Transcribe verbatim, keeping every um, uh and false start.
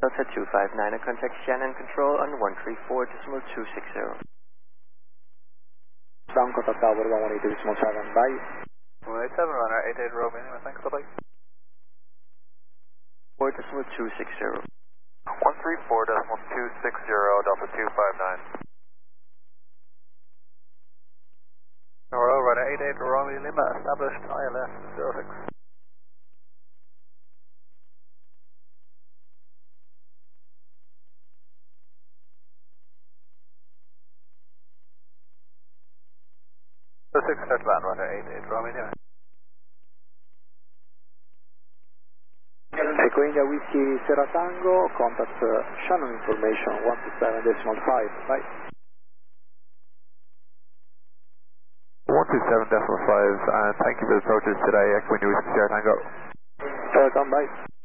Delta two five nine, and contact Shannon Control on one three four decimal two six zero. Down contact tower one one eight decimal seven, bye. one eight seven, runner eight eight Romeo, thanks, bye-bye. four decimal two six zero. one three four decimal two six zero, Delta two five nine. Noro, runner eight eight Romeo Lima, established I L S zero six. zero six, start land, runner eight eight Romeo Lima. Echo India Whiskey Sierra Tango, contact uh, Shannon information one two seven decimal five, bye. one two seven decimal five, and thank you for the approaches today, Echo India Whiskey Sierra Tango. Welcome, bye.